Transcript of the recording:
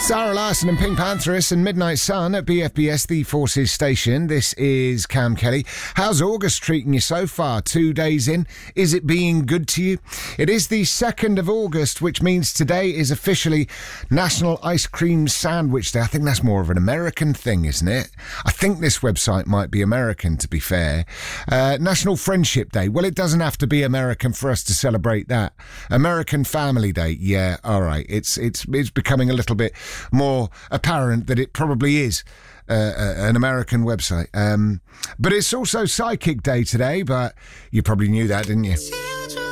Sarah Larson and Pink Pantheress and Midnight Sun at BFBS, the Forces station. This is Cam Kelly. How's August treating you so far? 2 days in. Is it being good to you? It is the 2nd of August, which means today is officially National Ice Cream Sandwich Day. I think that's more of an American thing, isn't it? I think this website might be American, to be fair. National Friendship Day. Well, it doesn't have to be American for us to celebrate that. American Family Day. Yeah, all right. It's becoming a little bit more apparent that it probably is an American website. But it's also Psychic Day today, but you probably knew that, didn't you?